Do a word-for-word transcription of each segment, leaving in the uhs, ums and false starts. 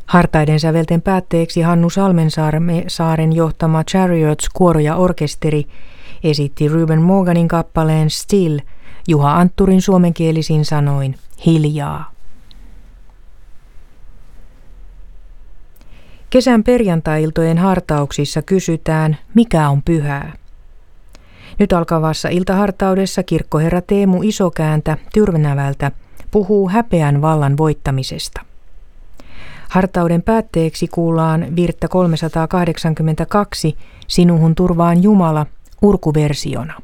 Hartaiden sävelten päätteeksi Hannu Salmensaaren johtama Chariots kuoro ja orkesteri esitti Ruben Morganin kappaleen Still Juha Antturin suomenkielisin sanoin hiljaa. Kesän perjantai-iltojen hartauksissa kysytään, mikä on pyhää. Nyt alkavassa iltahartaudessa kirkkoherra Teemu Isokääntä Tyrvänävältä puhuu häpeän vallan voittamisesta. Hartauden päätteeksi kuullaan virttä kolmesataakahdeksankymmentäkaksi Sinuhun turvaan Jumala urkuversiona.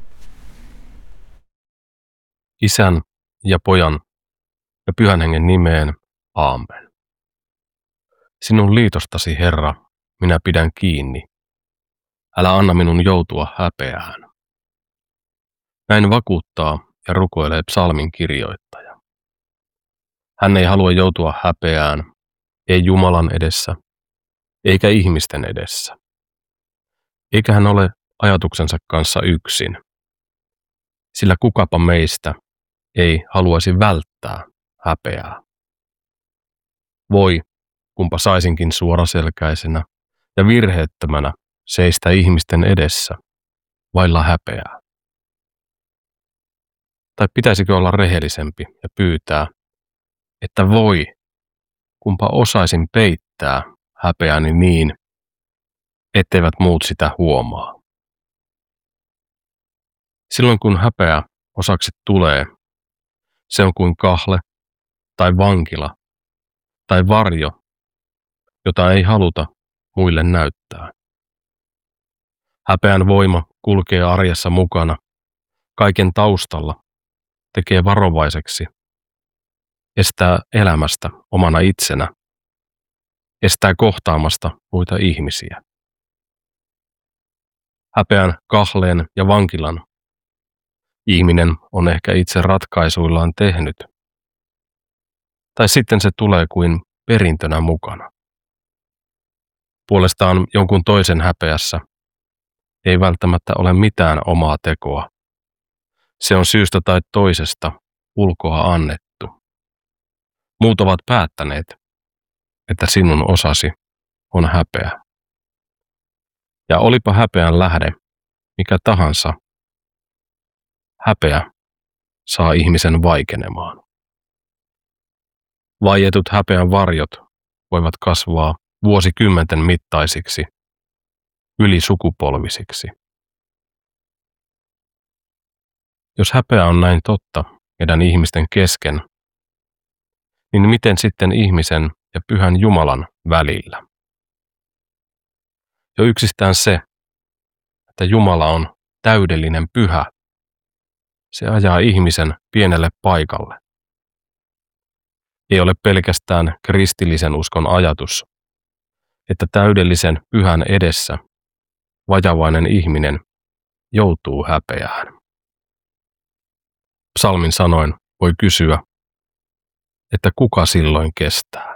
Isän ja Pojan ja Pyhän Hengen nimeen, aamen. Sinun liitostasi, Herra, minä pidän kiinni. Älä anna minun joutua häpeään. Näin vakuuttaa ja rukoilee psalmin kirjoittaja. Hän ei halua joutua häpeään, ei Jumalan edessä, eikä ihmisten edessä. Eikä hän ole ajatuksensa kanssa yksin, sillä kukapa meistä ei haluaisi välttää häpeää. Voi, kumpa saisinkin suoraselkäisenä ja virheettömänä seistä ihmisten edessä, vailla häpeää. Tai pitäisikö olla rehellisempi ja pyytää, että voi, kumpa osaisin peittää häpeäni niin, etteivät muut sitä huomaa. Silloin kun häpeä osaksi tulee, se on kuin kahle tai vankila tai varjo, jota ei haluta muille näyttää. Häpeän voima kulkee arjessa mukana, kaiken taustalla, tekee varovaiseksi, estää elämästä omana itsenä, estää kohtaamasta muita ihmisiä. Häpeän, kahleen ja vankilan ihminen on ehkä itse ratkaisuillaan tehnyt. Tai sitten se tulee kuin perintönä mukana. Puolestaan jonkun toisen häpeässä ei välttämättä ole mitään omaa tekoa. Se on syystä tai toisesta ulkoa annettu. Muut ovat päättäneet, että sinun osasi on häpeä. Ja olipa häpeän lähde mikä tahansa, häpeä saa ihmisen vaikenemaan. Vaietut häpeän varjot voivat kasvaa vuosikymmenten mittaisiksi, ylisukupolvisiksi. Jos häpeä on näin totta meidän ihmisten kesken, niin miten sitten ihmisen ja Pyhän Jumalan välillä? Jo yksistään se, että Jumala on täydellinen pyhä, se ajaa ihmisen pienelle paikalle. Ei ole pelkästään kristillisen uskon ajatus, että täydellisen pyhän edessä vajavainen ihminen joutuu häpeään. Psalmin sanoin voi kysyä, että kuka silloin kestää?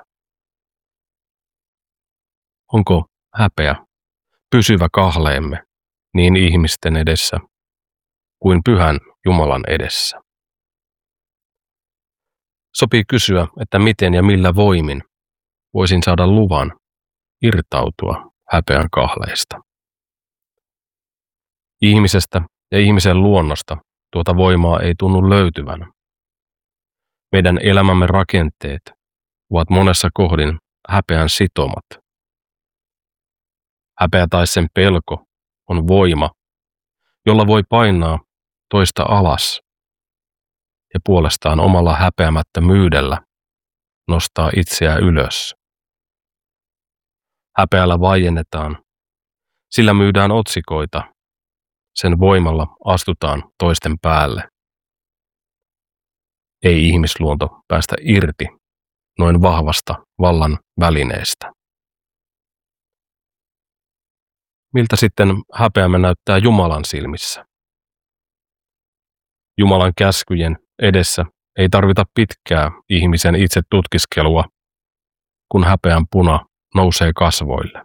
Onko häpeä pysyvä kahleemme niin ihmisten edessä kuin Pyhän Jumalan edessä? Sopii kysyä, että miten ja millä voimin voisin saada luvan irtautua häpeän kahleista. Ihmisestä ja ihmisen luonnosta tuota voimaa ei tunnu löytyvän. Meidän elämämme rakenteet ovat monessa kohdin häpeän sitomat. Häpeä tai sen pelko on voima, jolla voi painaa toista alas ja puolestaan omalla häpeämättömyydellä nostaa itseä ylös. Häpeällä vaiennetaan, sillä myydään otsikoita, sen voimalla astutaan toisten päälle. Ei ihmisluonto päästä irti noin vahvasta vallan välineestä. Miltä sitten häpeämme näyttää Jumalan silmissä? Jumalan käskyjen edessä ei tarvita pitkää ihmisen itse tutkiskelua, kun häpeän puna nousee kasvoille.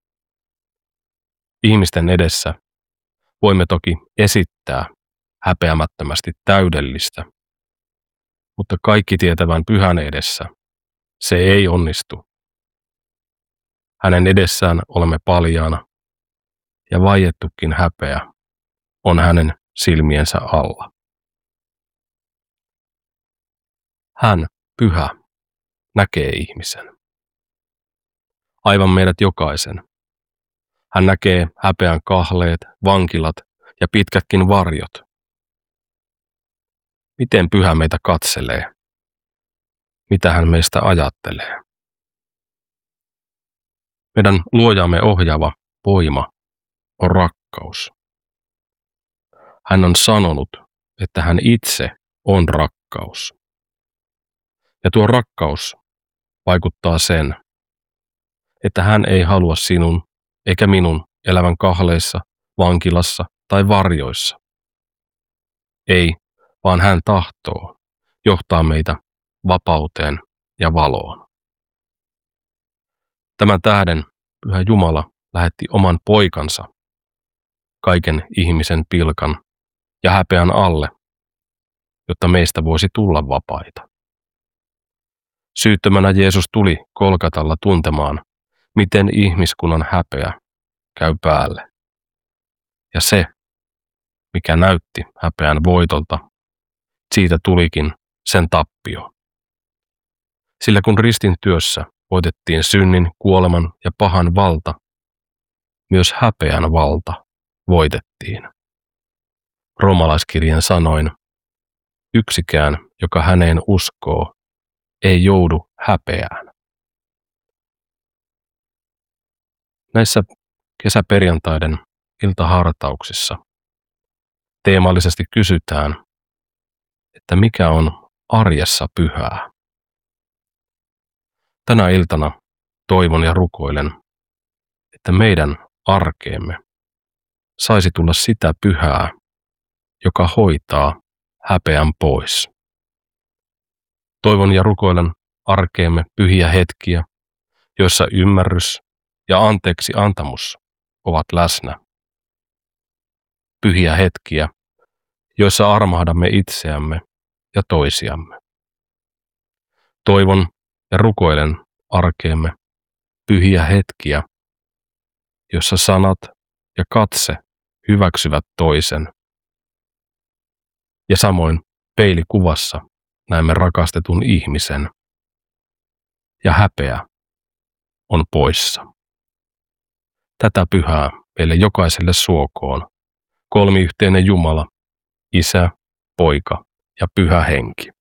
Ihmisten edessä voimme toki esittää häpeämättömästi täydellistä, mutta kaikki tietävän Pyhän edessä se ei onnistu. Hänen edessään olemme paljaana, ja vaiettukin häpeä on hänen silmiensä alla. Hän, pyhä, näkee ihmisen. Aivan meidät jokaisen. Hän näkee häpeän kahleet, vankilat ja pitkätkin varjot. Miten pyhä meitä katselee? Mitä hän meistä ajattelee? Meidän luojamme ohjaava voima on rakkaus. Hän on sanonut, että hän itse on rakkaus. Ja tuo rakkaus vaikuttaa sen, että hän ei halua sinun eikä minun elävän kahleissa, vankilassa tai varjoissa. Ei, vaan hän tahtoo johtaa meitä vapauteen ja valoon. Tämän tähden Pyhä Jumala lähetti oman poikansa kaiken ihmisen pilkan ja häpeän alle, jotta meistä voisi tulla vapaita. Syyttömänä Jeesus tuli Golgatalla tuntemaan, miten ihmiskunnan häpeä käy päälle. Ja se, mikä näytti häpeän voitolta, siitä tulikin sen tappio. Sillä kun ristin työssä voitettiin synnin, kuoleman ja pahan valta, myös häpeän valta voitettiin. Roomalaiskirjan sanoin, yksikään, joka häneen uskoo, ei joudu häpeään. Näissä kesäperjantaiden iltahartauksissa teemallisesti kysytään, että mikä on arjessa pyhää. Tänä iltana toivon ja rukoilen, että meidän arkeemme saisi tulla sitä pyhää, joka hoitaa häpeän pois. Toivon ja rukoilen arkeemme pyhiä hetkiä, joissa ymmärrys ja anteeksi antamus ovat läsnä. Pyhiä hetkiä, joissa armahdamme itseämme ja toisiamme. Toivon ja rukoilen arkeemme pyhiä hetkiä, jossa sanat ja katse hyväksyvät toisen. Ja samoin peilikuvassa näemme rakastetun ihmisen ja häpeä on poissa. Tätä pyhää meille jokaiselle suokoon, kolmiyhteinen Jumala, Isä, Poika ja Pyhä Henki.